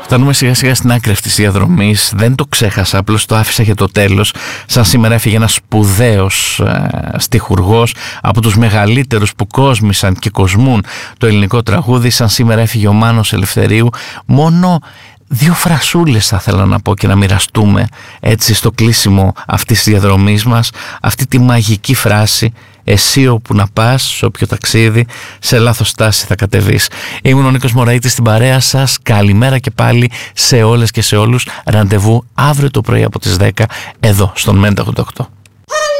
Φτάνουμε σιγά σιγά στην άκρη αυτής της διαδρομής. Δεν το ξέχασα, απλώς το άφησα για το τέλος. Σαν σήμερα έφυγε ένας σπουδαίος στιχουργός, από τους μεγαλύτερους που κόσμησαν και κοσμούν το ελληνικό τραγούδι. Σαν σήμερα έφυγε ο Μάνος Ελευθερίου. Μόνο δύο φρασούλες θα ήθελα να πω και να μοιραστούμε έτσι στο κλείσιμο αυτής της διαδρομής μας. Αυτή τη μαγική φράση: εσύ όπου να πας, σε όποιο ταξίδι, σε λάθος στάση θα κατεβείς. Ήμουν ο Νίκος Μωραΐτης στην παρέα σας. Καλημέρα και πάλι σε όλες και σε όλους. Ραντεβού αύριο το πρωί από τις 10 εδώ στον Μέντα 88.